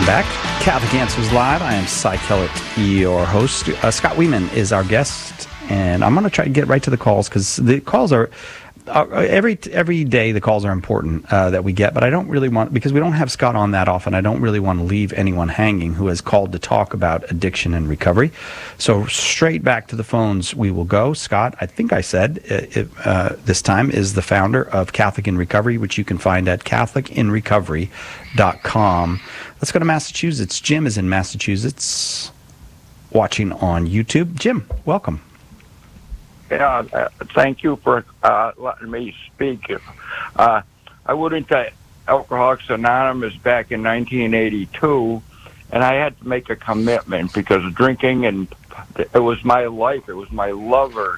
back. Catholic Answers Live. I am Cy Kellett, your host. Scott Weeman is our guest, and I'm going to try to get right to the calls because the calls are every day. The calls are important that we get, but I don't really want, because we don't have Scott on that often. I don't really want to leave anyone hanging who has called to talk about addiction and recovery. So straight back to the phones we will go. Scott, I think I said this time, is the founder of Catholic in Recovery, which you can find at CatholicInRecovery.com. Let's go to Massachusetts. Jim is in Massachusetts, watching on YouTube. Jim, welcome. Yeah, thank you for letting me speak. I went into Alcoholics Anonymous back in 1982, and I had to make a commitment because drinking, and it was my life, it was my lover,